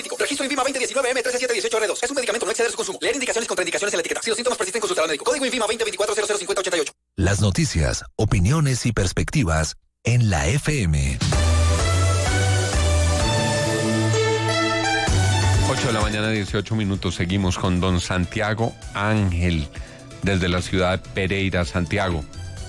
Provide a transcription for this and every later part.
ansiolítico. Registro INVIMA 2019M13718R2. Es un medicamento, no exceder su consumo. Leer indicaciones y contraindicaciones en la etiqueta. Si los síntomas persisten, consultar al médico. Código INVIMA 2024005088. Las noticias, opiniones y perspectivas en la FM. 8 de la mañana, 18 minutos. Seguimos con don Santiago Ángel, desde la ciudad de Pereira. Santiago.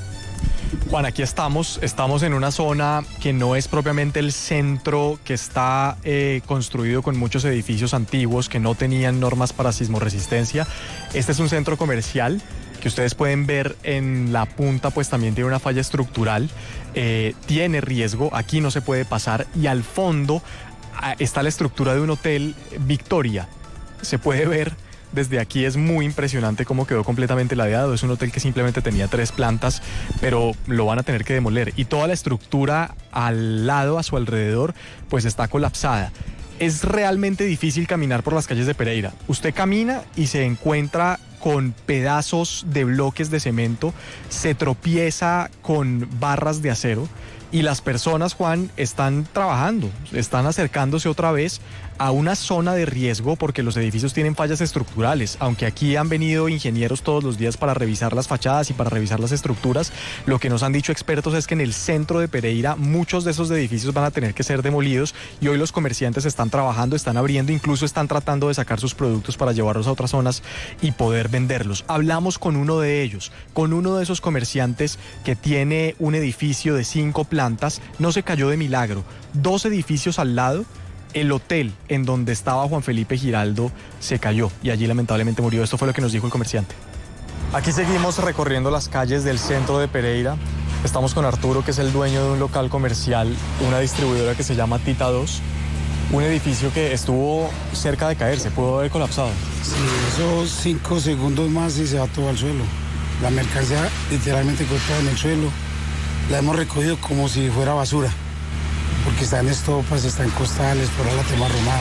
Juan, aquí estamos en una zona que no es propiamente el centro, que está construido con muchos edificios antiguos que no tenían normas para sismoresistencia. Este es un centro comercial que ustedes pueden ver en la punta, pues también tiene una falla estructural, tiene riesgo, aquí no se puede pasar, y al fondo está la estructura de un hotel Victoria. Se puede ver desde aquí, es muy impresionante cómo quedó completamente ladeado. Es un hotel que simplemente tenía 3 plantas, pero lo van a tener que demoler. Y toda la estructura al lado, a su alrededor, pues está colapsada. Es realmente difícil caminar por las calles de Pereira. Usted camina y se encuentra con pedazos de bloques de cemento, se tropieza con barras de acero. Y las personas, Juan, están trabajando, están acercándose otra vez a una zona de riesgo porque los edificios tienen fallas estructurales. Aunque aquí han venido ingenieros todos los días para revisar las fachadas y para revisar las estructuras, lo que nos han dicho expertos es que en el centro de Pereira muchos de esos edificios van a tener que ser demolidos y hoy los comerciantes están trabajando, están abriendo, incluso están tratando de sacar sus productos para llevarlos a otras zonas y poder venderlos. Hablamos con uno de ellos, con uno de esos comerciantes que tiene un edificio de 5 plantas, no se cayó de milagro, 2 edificios al lado. El hotel en donde estaba Juan Felipe Giraldo se cayó y allí lamentablemente murió. Esto fue lo que nos dijo el comerciante. Aquí seguimos recorriendo las calles del centro de Pereira. Estamos con Arturo, que es el dueño de un local comercial, una distribuidora que se llama Tita 2. Un edificio que estuvo cerca de caerse, pudo haber colapsado. Sí, esos 5 segundos más y se va todo al suelo. La mercancía literalmente cortada en el suelo. La hemos recogido como si fuera basura, porque está en estopas, está en costales, por ahí la tema arrumada.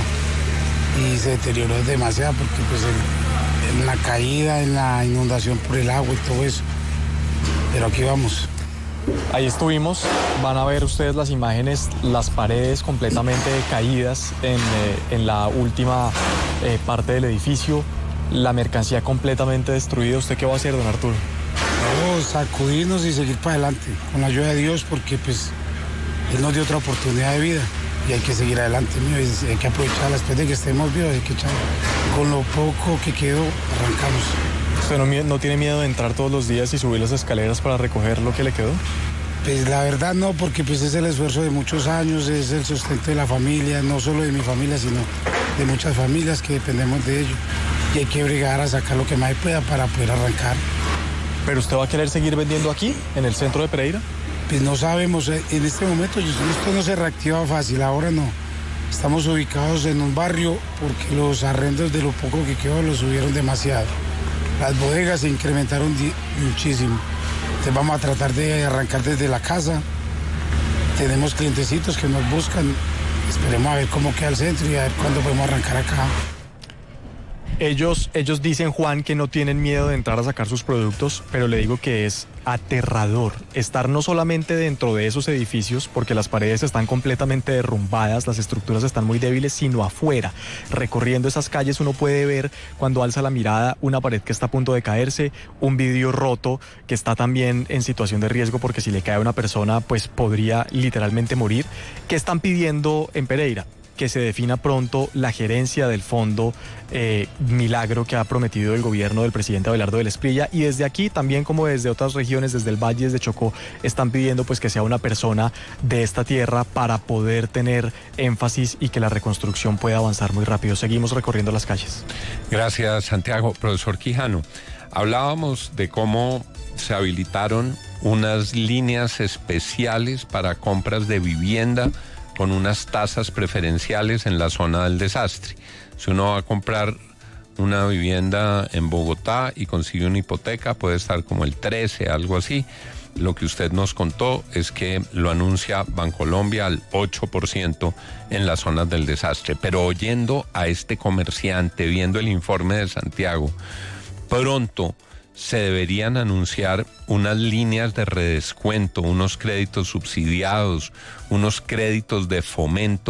Y se deterioró demasiado porque pues en la caída, en la inundación por el agua y todo eso. Pero aquí vamos. Ahí estuvimos, van a ver ustedes las imágenes, las paredes completamente caídas en la última parte del edificio, la mercancía completamente destruida. ¿Usted qué va a hacer, don Arturo? Vamos a sacudirnos y seguir para adelante, con la ayuda de Dios, porque pues Él nos dio otra oportunidad de vida y hay que seguir adelante, mío, y hay que aprovecharla después de que estemos vivos, hay que echar. Con lo poco que quedó, arrancamos. ¿Usted no tiene miedo de entrar todos los días y subir las escaleras para recoger lo que le quedó? Pues la verdad no, porque pues es el esfuerzo de muchos años, es el sustento de la familia, no solo de mi familia, sino de muchas familias que dependemos de ello. Y hay que brigar a sacar lo que más pueda para poder arrancar. ¿Pero usted va a querer seguir vendiendo aquí, en el centro de Pereira? Pues no sabemos, en este momento esto no se reactiva fácil, ahora no. Estamos ubicados en un barrio porque los arrendos de lo poco que quedó los subieron demasiado. Las bodegas se incrementaron muchísimo. Entonces vamos a tratar de arrancar desde la casa. Tenemos clientecitos que nos buscan. Esperemos a ver cómo queda el centro y a ver cuándo podemos arrancar acá. Ellos dicen, Juan, que no tienen miedo de entrar a sacar sus productos, pero le digo que es aterrador estar no solamente dentro de esos edificios, porque las paredes están completamente derrumbadas, las estructuras están muy débiles, sino afuera. Recorriendo esas calles uno puede ver, cuando alza la mirada, una pared que está a punto de caerse, un vidrio roto que está también en situación de riesgo, porque si le cae a una persona, pues podría literalmente morir. ¿Qué están pidiendo en Pereira? Que se defina pronto la gerencia del fondo Milagro que ha prometido el gobierno del presidente Abelardo del Esprilla, y desde aquí también, como desde otras regiones, desde el Valle, desde Chocó, están pidiendo pues que sea una persona de esta tierra para poder tener énfasis y que la reconstrucción pueda avanzar muy rápido. Seguimos recorriendo las calles. Gracias, Santiago. Profesor Quijano, hablábamos de cómo se habilitaron unas líneas especiales para compras de vivienda con unas tasas preferenciales en la zona del desastre. Si uno va a comprar una vivienda en Bogotá y consigue una hipoteca, puede estar como el 13, algo así. Lo que usted nos contó es que lo anuncia Bancolombia al 8% en las zonas del desastre. Pero oyendo a este comerciante, viendo el informe de Santiago, pronto se deberían anunciar unas líneas de redescuento, unos créditos subsidiados, unos créditos de fomento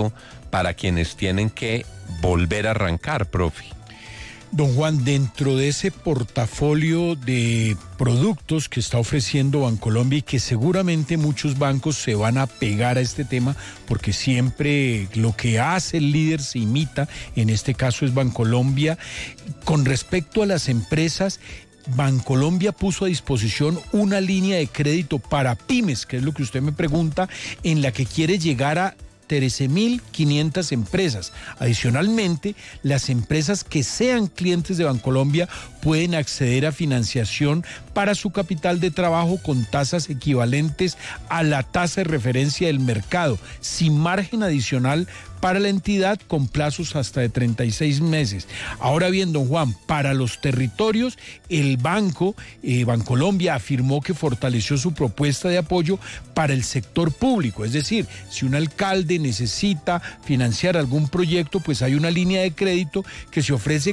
para quienes tienen que volver a arrancar, profe. Don Juan, dentro de ese portafolio de productos que está ofreciendo Bancolombia y que seguramente muchos bancos se van a pegar a este tema porque siempre lo que hace el líder se imita, en este caso es Bancolombia. Con respecto a las empresas, Bancolombia puso a disposición una línea de crédito para pymes, que es lo que usted me pregunta, en la que quiere llegar a 13.500 empresas. Adicionalmente, las empresas que sean clientes de Bancolombia pueden acceder a financiación para su capital de trabajo con tasas equivalentes a la tasa de referencia del mercado, sin margen adicional para la entidad, con plazos hasta de 36 meses. Ahora bien, don Juan, para los territorios, el banco, Bancolombia, afirmó que fortaleció su propuesta de apoyo para el sector público. Es decir, si un alcalde necesita financiar algún proyecto, pues hay una línea de crédito que se ofrece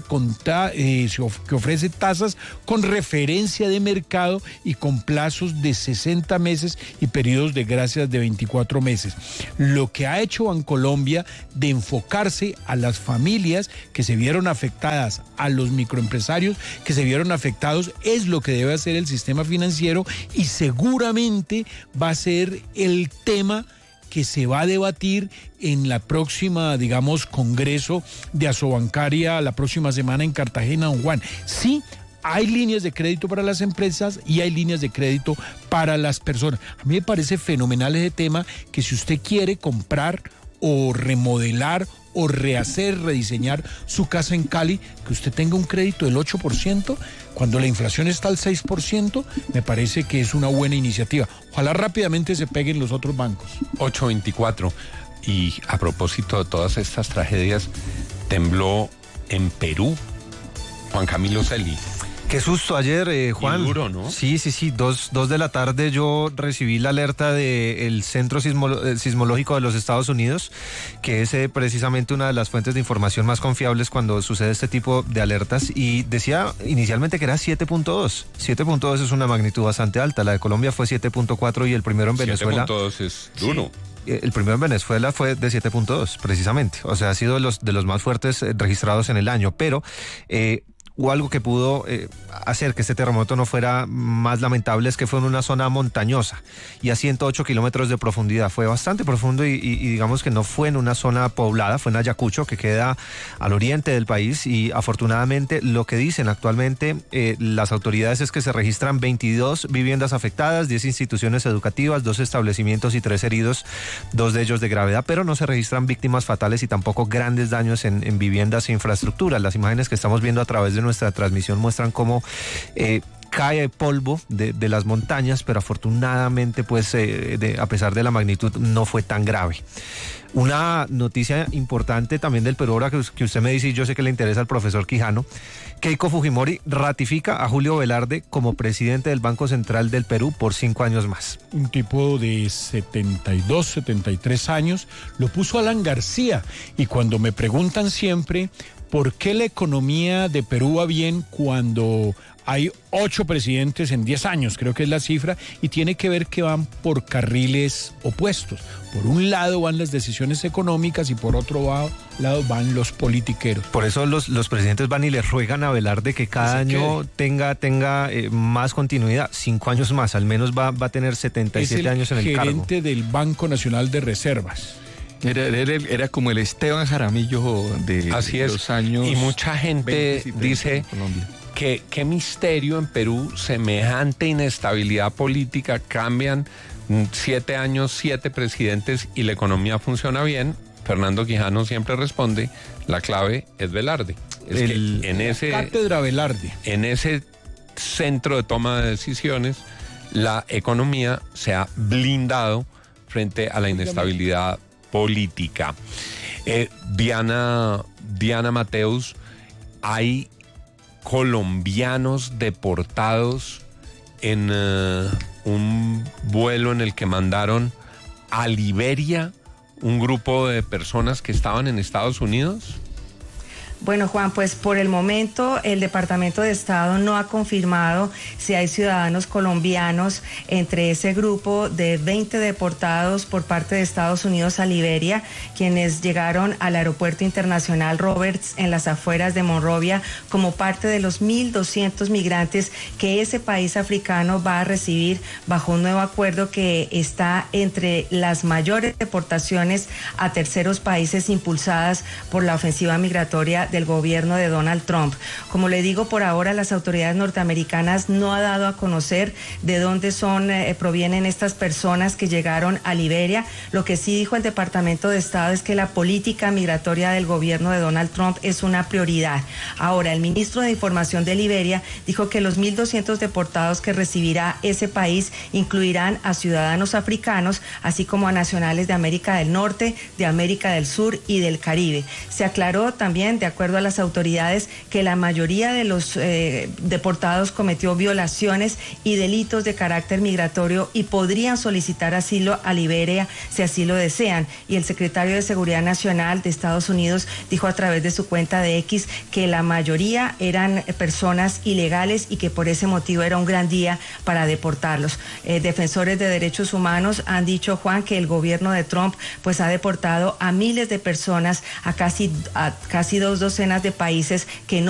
que ofrece tasas con referencia de mercado y con plazos de 60 meses y periodos de gracia de 24 meses. Lo que ha hecho Bancolombia de enfocarse a las familias que se vieron afectadas, a los microempresarios que se vieron afectados, es lo que debe hacer el sistema financiero, y seguramente va a ser el tema que se va a debatir en la próxima, digamos, Congreso de Asobancaria la próxima semana en Cartagena, don Juan. Sí, hay líneas de crédito para las empresas y hay líneas de crédito para las personas. A mí me parece fenomenal ese tema, que si usted quiere comprar o remodelar o rehacer, rediseñar su casa en Cali, que usted tenga un crédito del 8%, cuando la inflación está al 6%, me parece que es una buena iniciativa. Ojalá rápidamente se peguen los otros bancos. 8:24. Y a propósito de todas estas tragedias, tembló en Perú, Juan Camilo Celi. Qué susto ayer, Juan. Y duro, ¿no? Sí, 2 de la tarde yo recibí la alerta del Centro Sismológico de los Estados Unidos, que es precisamente una de las fuentes de información más confiables cuando sucede este tipo de alertas, y decía inicialmente que era 7.2. 7.2 es una magnitud bastante alta. La de Colombia fue 7.4 y el primero en Venezuela... 7.2 es duro. Sí. El primero en Venezuela fue de 7.2, precisamente. O sea, ha sido de los más fuertes registrados en el año, pero... o algo que pudo hacer que este terremoto no fuera más lamentable es que fue en una zona montañosa y a 108 kilómetros de profundidad. Fue bastante profundo y digamos que no fue en una zona poblada, fue en Ayacucho, que queda al oriente del país, y afortunadamente lo que dicen actualmente las autoridades es que se registran 22 viviendas afectadas, 10 instituciones educativas, 2 establecimientos y 3 heridos, 2 de ellos de gravedad, pero no se registran víctimas fatales y tampoco grandes daños en viviendas e infraestructuras. Las imágenes que estamos viendo a través de nuestra transmisión muestran cómo cae polvo de las montañas, pero afortunadamente pues a pesar de la magnitud no fue tan grave. Una noticia importante también del Perú, ahora que usted me dice, y yo sé que le interesa al profesor Quijano: Keiko Fujimori ratifica a Julio Velarde como presidente del Banco Central del Perú por 5 años más. Un tipo de 72, 73 años, lo puso Alan García, y cuando me preguntan siempre por qué la economía de Perú va bien cuando hay 8 presidentes en 10 años, creo que es la cifra, y tiene que ver que van por carriles opuestos. Por un lado van las decisiones económicas y por otro lado van los politiqueros. Por eso los presidentes van y le ruegan a Velarde que cada año tenga más continuidad, 5 años más, al menos va a tener 77 años en el cargo. Es el gerente del Banco Nacional de Reservas. Era como el Esteban Jaramillo de los años. Y mucha gente dice que qué misterio en Perú, semejante inestabilidad política, cambian 7 años, 7 presidentes y la economía funciona bien. Fernando Quijano siempre responde: la clave es Velarde. Cátedra Velarde. En ese centro de toma de decisiones, la economía se ha blindado frente a la inestabilidad política. Diana Mateus, hay colombianos deportados en un vuelo en el que mandaron a Liberia un grupo de personas que estaban en Estados Unidos. Bueno, Juan, pues por el momento el Departamento de Estado no ha confirmado si hay ciudadanos colombianos entre ese grupo de 20 deportados por parte de Estados Unidos a Liberia, quienes llegaron al Aeropuerto Internacional Roberts en las afueras de Monrovia como parte de los 1.200 migrantes que ese país africano va a recibir bajo un nuevo acuerdo que está entre las mayores deportaciones a terceros países impulsadas por la ofensiva migratoria del gobierno de Donald Trump. Como le digo, por ahora las autoridades norteamericanas no han dado a conocer de dónde provienen estas personas que llegaron a Liberia. Lo que sí dijo el Departamento de Estado es que la política migratoria del gobierno de Donald Trump es una prioridad. Ahora, el ministro de Información de Liberia dijo que los 1.200 deportados que recibirá ese país incluirán a ciudadanos africanos, así como a nacionales de América del Norte, de América del Sur y del Caribe. Se aclaró también, de acuerdo a las autoridades, que la mayoría de los deportados cometió violaciones y delitos de carácter migratorio y podrían solicitar asilo a Liberia si así lo desean. Y el secretario de Seguridad Nacional de Estados Unidos dijo a través de su cuenta de X que la mayoría eran personas ilegales y que por ese motivo era un gran día para deportarlos. Defensores de derechos humanos han dicho, Juan, que el gobierno de Trump pues ha deportado a miles de personas a casi 2 docenas de países que no